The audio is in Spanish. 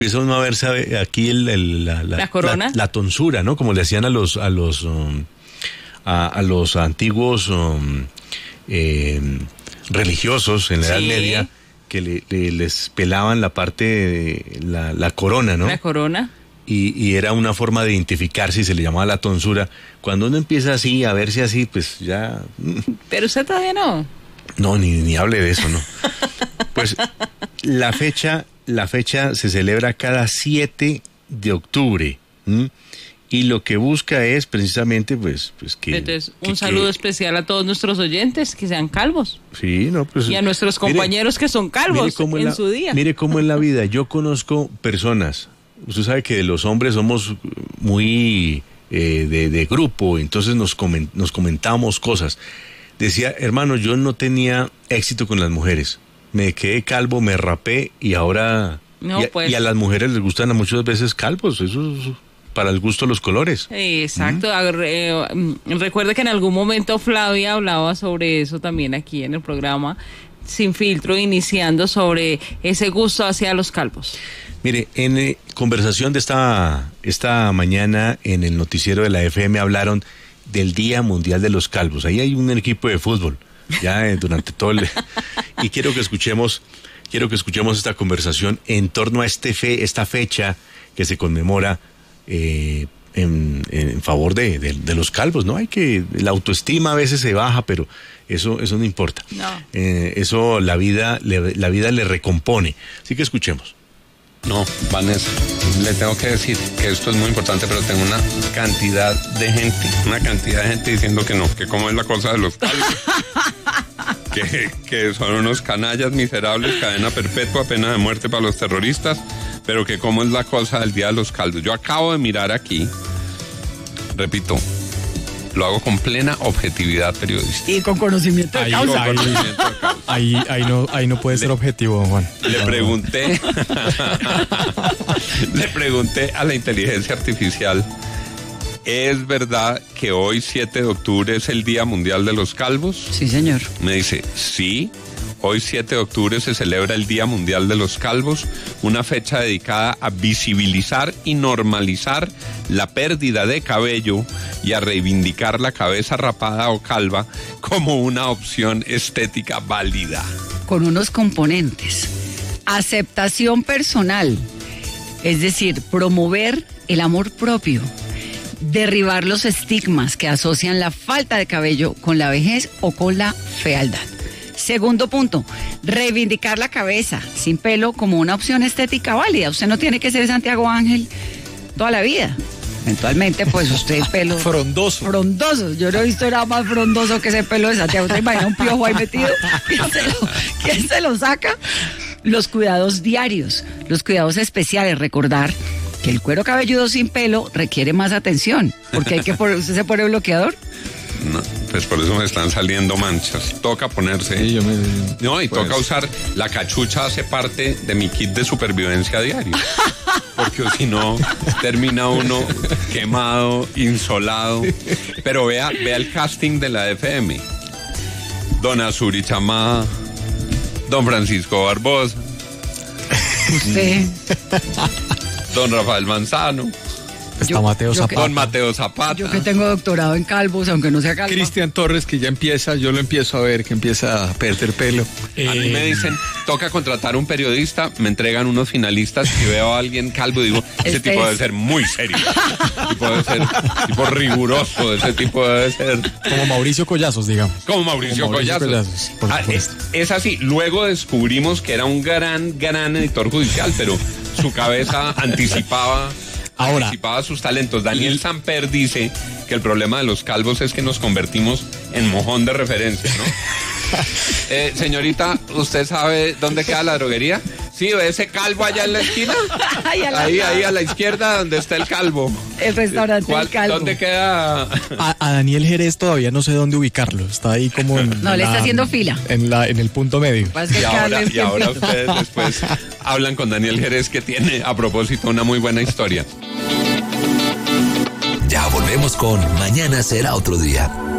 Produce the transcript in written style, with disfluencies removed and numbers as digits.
Empieza uno a ver, sabe, aquí la corona, la tonsura, ¿no? Como le hacían a los antiguos religiosos en la Edad Media, que les pelaban la parte de la corona, ¿no? La corona. Y era una forma de identificarse y se le llamaba la tonsura. Cuando uno empieza así, a verse así, pues ya... Pero usted todavía no. No, ni hable de eso, ¿no? Pues la fecha se celebra cada 7 de octubre. Y lo que busca es precisamente, pues que... Entonces, un saludo especial a todos nuestros oyentes que sean calvos. Sí, no, pues... Y a nuestros compañeros que son calvos en su día. Mire cómo en la vida, yo conozco personas, usted sabe que los hombres somos muy de grupo, entonces nos comentamos cosas. Decía, hermano, yo no tenía éxito con las mujeres, me quedé calvo, me rapé y ahora... y a las mujeres les gustan muchas veces calvos, eso es para el gusto de los colores. Exacto. Recuerde que en algún momento Flavia hablaba sobre eso también aquí en el programa Sin Filtro, iniciando sobre ese gusto hacia los calvos. Mire, en conversación de esta mañana en el noticiero de la FM hablaron del Día Mundial de los Calvos. Ahí hay un equipo de fútbol, ya durante todo el... Y quiero que escuchemos esta conversación en torno a esta fecha que se conmemora en favor de los calvos, ¿no? La autoestima a veces se baja, pero eso no importa. No. Eso la vida le recompone. Así que escuchemos. No, Vanessa, le tengo que decir que esto es muy importante, pero tengo una cantidad de gente diciendo que no, que cómo es la cosa de los calvos, que son unos canallas miserables, cadena perpetua, pena de muerte para los terroristas, pero que cómo es la cosa del Día de los Calvos. Yo acabo de mirar aquí, repito, lo hago con plena objetividad periodística. Y con conocimiento de causa. Ahí no puede ser objetivo, Juan. Le pregunté a la inteligencia artificial, ¿es verdad que hoy 7 de octubre es el Día Mundial de los Calvos? Sí, señor. Me dice, sí. Hoy 7 de octubre se celebra el Día Mundial de los Calvos, una fecha dedicada a visibilizar y normalizar la pérdida de cabello y a reivindicar la cabeza rapada o calva como una opción estética válida. Con unos componentes: aceptación personal, es decir, promover el amor propio, derribar los estigmas que asocian la falta de cabello con la vejez o con la fealdad. Segundo punto, reivindicar la cabeza sin pelo como una opción estética válida. Usted no tiene que ser Santiago Ángel toda la vida. Eventualmente, pues usted pelo... Frondoso. Yo no he visto nada más frondoso que ese pelo de Santiago. ¿Usted imagina un piojo ahí metido? ¿Quién se lo saca? Los cuidados diarios, los cuidados especiales. Recordar que el cuero cabelludo sin pelo requiere más atención. Porque ¿usted se pone bloqueador? No, pues por eso me están saliendo manchas. Toca ponerse. Sí, toca usar. La cachucha hace parte de mi kit de supervivencia diario. Porque si no, termina uno quemado, insolado. Pero vea el casting de la FM. Don Azuri Chamá, don Francisco Barbosa. Usted. Don Rafael Manzano. Está Mateo Zapata. Don Mateo Zapata. Yo que tengo doctorado en calvos, aunque no sea calvo. Cristian Torres, que yo lo empiezo a ver, que empieza a perder pelo. A mí me dicen, toca contratar un periodista, me entregan unos finalistas y veo a alguien calvo y digo, ese tipo debe ser muy serio. tipo riguroso, ese tipo debe ser... Como Mauricio Collazos, digamos. Como Mauricio Collazos. Es así. Luego descubrimos que era un gran editor judicial, pero su cabeza anticipaba sus talentos. Daniel Samper dice que el problema de los calvos es que nos convertimos en mojón de referencia, ¿no? Señorita, ¿usted sabe dónde queda la droguería? Sí, ¿ve ese calvo allá en la esquina? Ahí a la izquierda, donde está el calvo. El restaurante del calvo. ¿Dónde queda? A Daniel Jerez todavía no sé dónde ubicarlo. Está ahí como en... No, le está haciendo fila. En el punto medio. Y ahora ustedes después hablan con Daniel Jerez, que tiene, a propósito, una muy buena historia. Ya volvemos con Mañana será otro día.